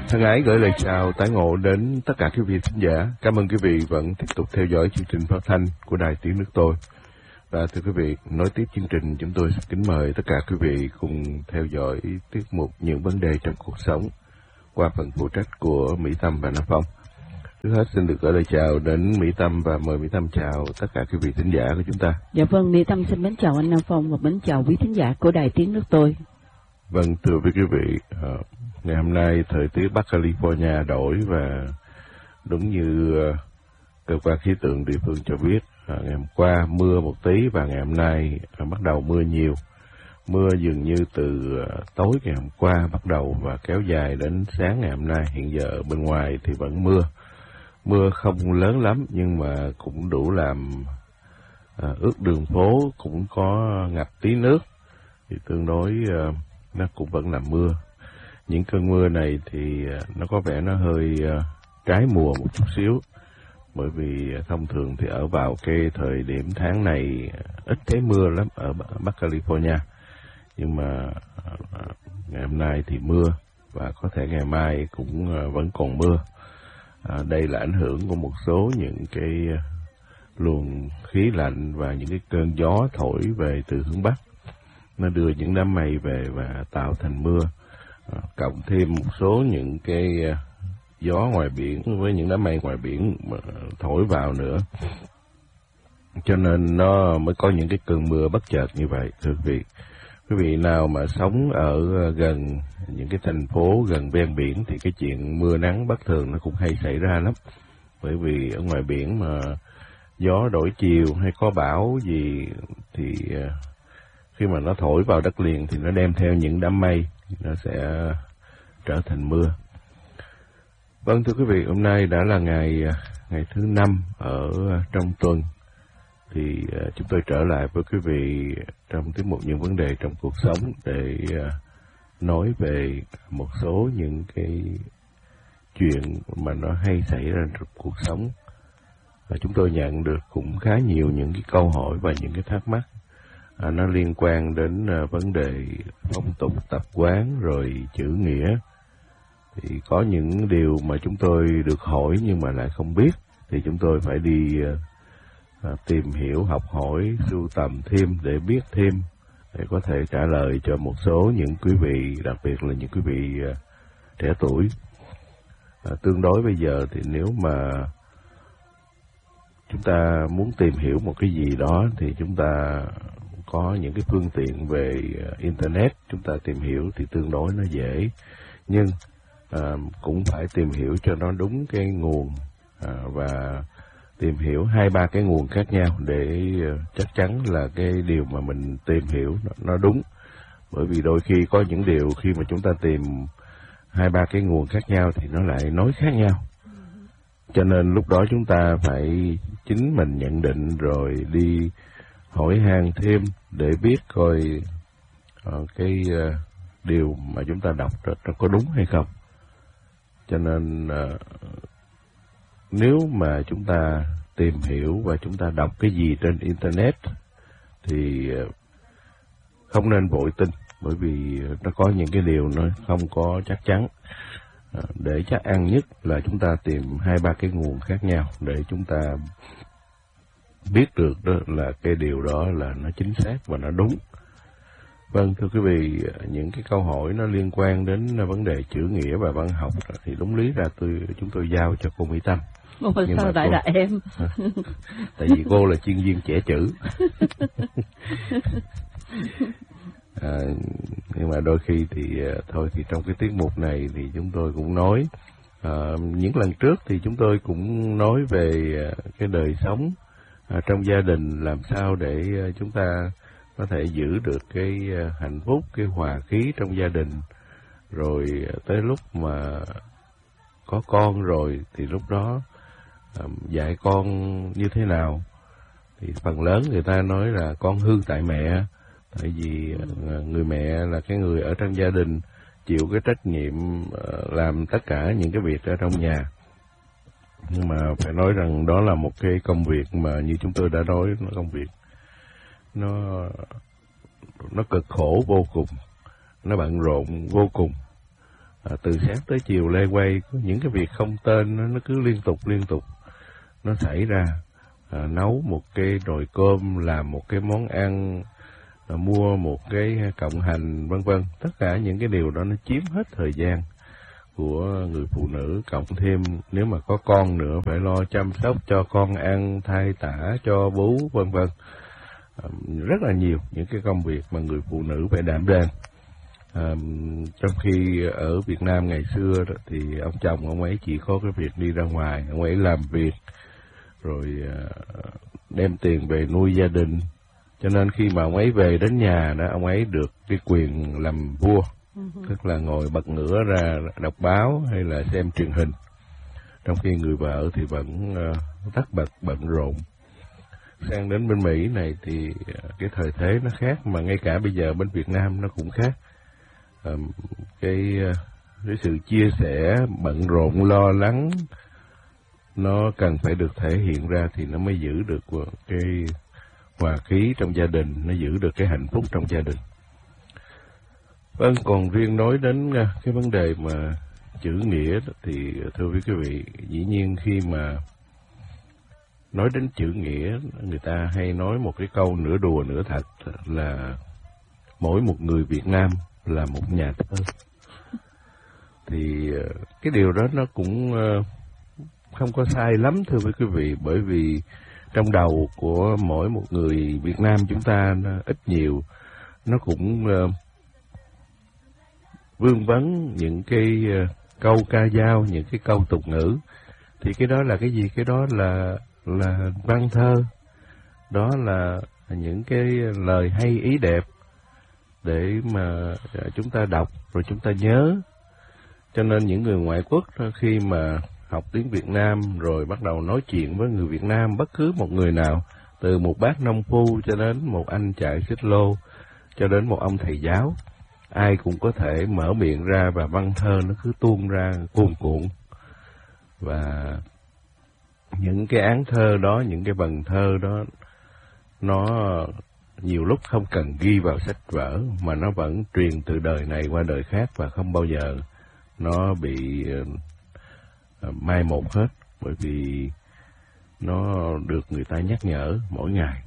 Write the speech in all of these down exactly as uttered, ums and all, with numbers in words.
Thân ái gửi lời chào tái ngộ đến tất cả quý vị khán giả. Cảm ơn quý vị vẫn tiếp tục theo dõi chương trình phát thanh của Đài Tiếng Nước Tôi. Và thưa quý vị, nối tiếp chương trình, chúng tôi xin kính mời tất cả quý vị cùng theo dõi tiết mục Những Vấn Đề Trong Cuộc Sống qua phần phụ trách của Mỹ Tâm và Nam Phong. Trước hết xin được gửi lời chào đến Mỹ Tâm và mời Mỹ Tâm chào tất cả quý vị thính giả của chúng ta. Dạ vâng, Mỹ Tâm xin mến chào anh Nam Phong và mến chào quý thính giả của Đài Tiếng Nước Tôi. Vâng, thưa quý vị, uh, ngày hôm nay thời tiết Bắc California đổi và đúng như uh, cơ quan khí tượng địa phương cho biết, uh, ngày hôm qua mưa một tí và ngày hôm nay uh, bắt đầu mưa nhiều. Mưa dường như từ uh, tối ngày hôm qua bắt đầu và kéo dài đến sáng ngày hôm nay. Hiện giờ bên ngoài thì vẫn mưa. Mưa không lớn lắm nhưng mà cũng đủ làm uh, ướt đường phố, cũng có ngập tí nước, thì tương đối uh, nó cũng vẫn là mưa. Những cơn mưa này thì nó có vẻ nó hơi uh, trái mùa một chút xíu, bởi vì thông thường thì ở vào cái thời điểm tháng này ít thấy mưa lắm ở Bắc California, nhưng mà uh, ngày hôm nay thì mưa và có thể ngày mai cũng uh, vẫn còn mưa. Uh, đây là ảnh hưởng của một số những cái uh, luồng khí lạnh và những cái cơn gió thổi về từ hướng Bắc. Nó đưa những đám mây về và tạo thành mưa, à, cộng thêm một số những cái gió ngoài biển với những đám mây ngoài biển thổi vào nữa, cho nên nó mới có những cái cơn mưa bất chợt như vậy. Thưa quý vị, quý vị nào mà sống ở gần những cái thành phố gần ven biển thì cái chuyện mưa nắng bất thường nó cũng hay xảy ra lắm, bởi vì ở ngoài biển mà gió đổi chiều hay có bão gì thì khi mà nó thổi vào đất liền thì nó đem theo những đám mây, nó sẽ trở thành mưa. Vâng, thưa quý vị, hôm nay đã là ngày ngày thứ năm ở trong tuần, thì chúng tôi trở lại với quý vị trong tiết mục Những Vấn Đề Trong Cuộc Sống để nói về một số những cái chuyện mà nó hay xảy ra trong cuộc sống. Và chúng tôi nhận được cũng khá nhiều những cái câu hỏi và những cái thắc mắc. À, nó liên quan đến à, vấn đề phong tục tập quán rồi chữ nghĩa. Thì có những điều mà chúng tôi được hỏi nhưng mà lại không biết, thì chúng tôi phải đi à, tìm hiểu, học hỏi, sưu tầm thêm để biết thêm, để có thể trả lời cho một số những quý vị, đặc biệt là những quý vị à, trẻ tuổi. À, tương đối bây giờ thì nếu mà chúng ta muốn tìm hiểu một cái gì đó thì chúng ta có những cái phương tiện về Internet, chúng ta tìm hiểu thì tương đối nó dễ, nhưng à, cũng phải tìm hiểu cho nó đúng cái nguồn, à, và tìm hiểu hai ba cái nguồn khác nhau để uh, chắc chắn là cái điều mà mình tìm hiểu nó, nó đúng. Bởi vì đôi khi có những điều khi mà chúng ta tìm hai ba cái nguồn khác nhau thì nó lại nói khác nhau, cho nên lúc đó chúng ta phải chính mình nhận định rồi đi hỏi han thêm để biết coi uh, cái uh, điều mà chúng ta đọc nó có đúng hay không. Cho nên uh, nếu mà chúng ta tìm hiểu và chúng ta đọc cái gì trên Internet thì uh, không nên vội tin, bởi vì nó có những cái điều nó không có chắc chắn. Uh, để chắc ăn nhất là chúng ta tìm hai ba cái nguồn khác nhau để chúng ta biết được đó là cái điều đó là nó chính xác và nó đúng. Vâng, thưa quý vị, những cái câu hỏi nó liên quan đến vấn đề chữ nghĩa và văn học thì đúng lý ra tôi chúng tôi giao cho cô Mỹ Tâm. Ủa, nhưng sao lại cô... là em? Tại vì cô là chuyên viên trẻ chữ. À, nhưng mà đôi khi thì thôi thì trong cái tiết mục này thì chúng tôi cũng nói, à, những lần trước thì chúng tôi cũng nói về cái đời sống À, trong gia đình, làm sao để uh, chúng ta có thể giữ được cái uh, hạnh phúc, cái hòa khí trong gia đình. Rồi uh, tới lúc mà có con rồi thì lúc đó uh, dạy con như thế nào. Thì phần lớn người ta nói là con hư tại mẹ, tại vì uh, người mẹ là cái người ở trong gia đình chịu cái trách nhiệm uh, làm tất cả những cái việc ở trong nhà. Nhưng mà phải nói rằng đó là một cái công việc mà như chúng tôi đã nói, nó công việc nó nó cực khổ vô cùng, nó bận rộn vô cùng. À, từ sáng tới chiều lê quay, có những cái việc không tên nó, nó cứ liên tục liên tục nó xảy ra. À, nấu một cái nồi cơm, làm một cái món ăn, à, mua một cái cộng hành, vân vân. Tất cả những cái điều đó nó chiếm hết thời gian của người phụ nữ, cộng thêm nếu mà có con nữa phải lo chăm sóc cho con ăn, thay tã cho bú, vân vân. À, rất là nhiều những cái công việc mà người phụ nữ phải đảm đang. À, trong khi ở Việt Nam ngày xưa thì ông chồng ông ấy chỉ có cái việc đi ra ngoài, ông ấy làm việc rồi đem tiền về nuôi gia đình, cho nên khi mà ông ấy về đến nhà đó, ông ấy được cái quyền làm vua, uh-huh. tức là ngồi bật ngửa ra đọc báo hay là xem truyền hình, trong khi người vợ thì vẫn uh, tất bật bận rộn. Sang đến bên Mỹ này thì cái thời thế nó khác, mà ngay cả bây giờ bên Việt Nam nó cũng khác. Uh, cái cái sự chia sẻ, bận rộn, lo lắng nó cần phải được thể hiện ra thì nó mới giữ được cái hòa khí trong gia đình, nó giữ được cái hạnh phúc trong gia đình. Vâng, còn riêng nói đến cái vấn đề mà chữ nghĩa thì thưa quý vị, dĩ nhiên khi mà nói đến chữ nghĩa, người ta hay nói một cái câu nửa đùa nửa thật là mỗi một người Việt Nam là một nhà thơ. Thì cái điều đó nó cũng không có sai lắm thưa quý vị, bởi vì trong đầu của mỗi một người Việt Nam chúng ta nó ít nhiều nó cũng uh, vương vấn những cái uh, câu ca dao, những cái câu tục ngữ. Thì cái đó là cái gì? Cái đó là là văn thơ, đó là những cái lời hay ý đẹp để mà uh, chúng ta đọc rồi chúng ta nhớ. Cho nên những người ngoại quốc khi mà học tiếng Việt Nam rồi bắt đầu nói chuyện với người Việt Nam, bất cứ một người nào, từ một bác nông phu cho đến một anh chạy xích lô, cho đến một ông thầy giáo, ai cũng có thể mở miệng ra và văn thơ nó cứ tuôn ra cuồn cuộn. Và những cái án thơ đó, những cái vần thơ đó, nó nhiều lúc không cần ghi vào sách vở mà nó vẫn truyền từ đời này qua đời khác và không bao giờ nó bị mai một hết, bởi vì nó được người ta nhắc nhở mỗi ngày.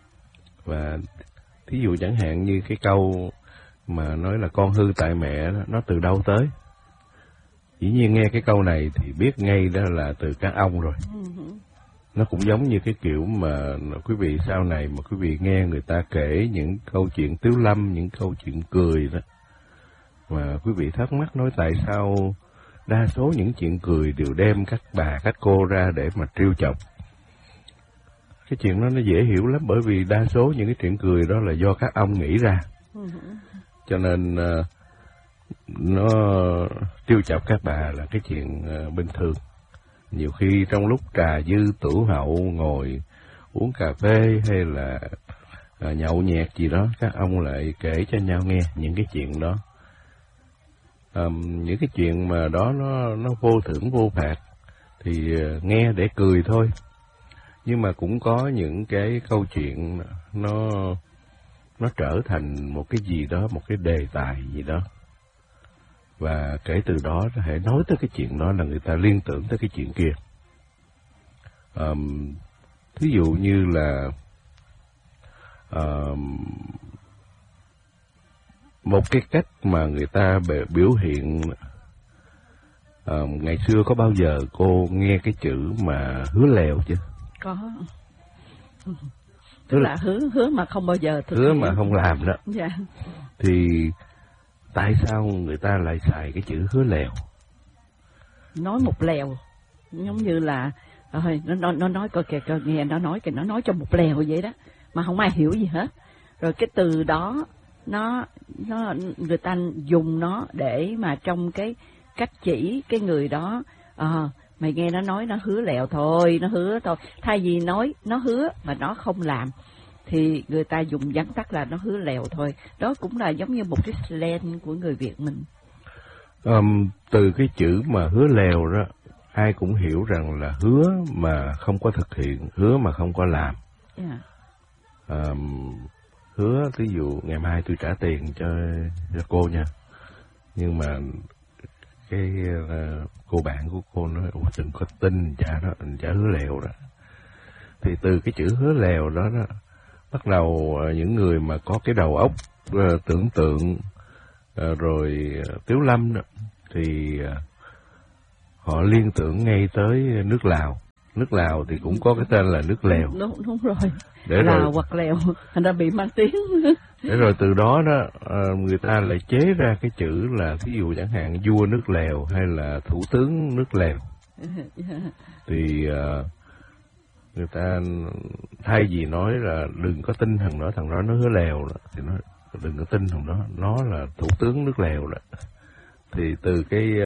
Và thí dụ chẳng hạn như cái câu mà nói là con hư tại mẹ đó, nó từ đâu tới? Dĩ nhiên nghe cái câu này thì biết ngay đó là từ các ông rồi. Nó cũng giống như cái kiểu mà quý vị sau này mà quý vị nghe người ta kể những câu chuyện tiếu lâm, những câu chuyện cười đó, mà quý vị thắc mắc nói tại sao đa số những chuyện cười đều đem các bà, các cô ra để mà trêu chọc. Cái chuyện đó nó dễ hiểu lắm, bởi vì đa số những cái chuyện cười đó là do các ông nghĩ ra. Cho nên uh, nó trêu chọc các bà là cái chuyện uh, bình thường. Nhiều khi trong lúc trà dư tửu hậu ngồi uống cà phê hay là uh, nhậu nhẹt gì đó, các ông lại kể cho nhau nghe những cái chuyện đó. Um, những cái chuyện mà đó nó nó vô thưởng vô phạt thì uh, nghe để cười thôi, nhưng mà cũng có những cái câu chuyện nó nó trở thành một cái gì đó, một cái đề tài gì đó, và kể từ đó hãy nói tới cái chuyện đó là người ta liên tưởng tới cái chuyện kia. Um, thí dụ như là um, một cái cách mà người ta biểu hiện, uh, ngày xưa có bao giờ cô nghe cái chữ mà hứa lèo chưa? Có. Tức là hứa hứa mà không bao giờ thực hứa hiện. mà không làm đó. Dạ. Thì tại sao người ta lại xài cái chữ hứa lèo? Nói một lèo, giống như là thôi nó nó nó nói coi kìa, coi nghe nó nói kìa, nó nói cho một lèo vậy đó, mà không ai hiểu gì hết. Rồi cái từ đó nó nó người ta dùng nó để mà trong cái cách chỉ cái người đó, ờ, mày nghe nó nói nó hứa lèo thôi, nó hứa thôi. Thay vì nói nó hứa mà nó không làm thì người ta dùng vắn tắt là nó hứa lèo thôi. Đó cũng là giống như một cái slang của người Việt mình. Um, từ cái chữ mà hứa lèo đó, ai cũng hiểu rằng là hứa mà không có thực hiện, hứa mà không có làm. Yeah. Um, hứa ví dụ ngày mai tôi trả tiền cho, cho cô nha, nhưng mà cái uh, cô bạn của cô nói ủa đừng có tin cha đó, cha hứa lèo đó. Thì từ cái chữ hứa lèo đó đó bắt đầu uh, những người mà có cái đầu óc uh, tưởng tượng uh, rồi uh, Tiếu Lâm đó thì uh, họ liên tưởng ngay tới nước Lào. Nước Lào thì cũng có cái tên là nước lèo. Đúng, đúng rồi. Để Lào rồi, hoặc lèo, thành ra bị mang tiếng. để rồi từ đó đó người ta lại chế ra cái chữ là ví dụ chẳng hạn vua nước lèo hay là thủ tướng nước lèo. Thì uh, người ta thay vì nói là đừng có tin thằng đó, thằng đó nó hứa lèo đó, thì nói đừng có tin thằng đó, nó là thủ tướng nước lèo đó. Thì từ cái